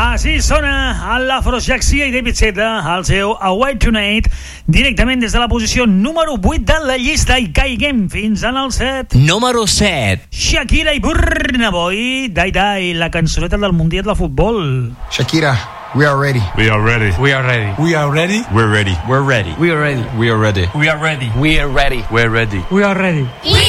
Així sona l'Afrojack Sia i David Guetta al seu Away Tonight, directament des de la posició número 8 de la llista, i caiguem fins en el 7. Número 7. Shakira i Burna Boy, Dai Dai, la cançoneta del Mundial de Futbol. Shakira, we are ready. We are ready. We are ready. We are ready. We're ready. We're ready. We are ready. We are ready. We are ready. We are ready. We're ready. We are ready.